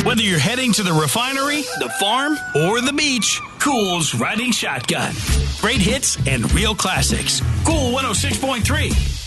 Whether you're heading to the refinery, the farm, or the beach, Cool's riding shotgun. Great hits and real classics. Cool 106.3.